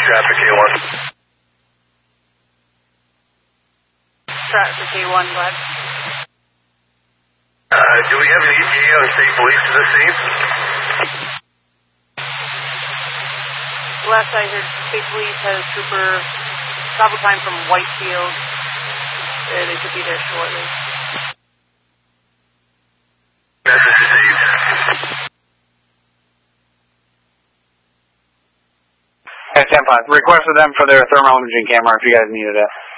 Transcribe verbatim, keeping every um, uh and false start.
traffic K one. Traffic K one, go ahead. Uh, do we have an E T A on state police to the scene? Last I heard, state police has trooper travel time from Whitefield. Uh, they should be there shortly. Message received. Hey, ten five. Requested them for their thermal imaging camera if you guys needed it.